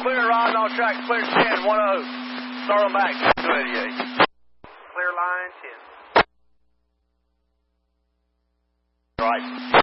clear, rod on track, clear 10, 1-0. Start on back, 288. Clear line 10. Right.